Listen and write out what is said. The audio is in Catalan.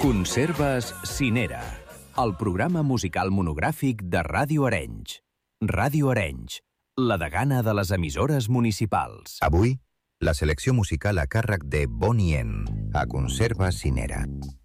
Conserves Cinera, el programa musical monogràfic de Ràdio Arenys. Ràdio Arenys, la degana de les emissores municipals. Avui, la selecció musical a càrrec de Bonnie M, a Conserves Cinera.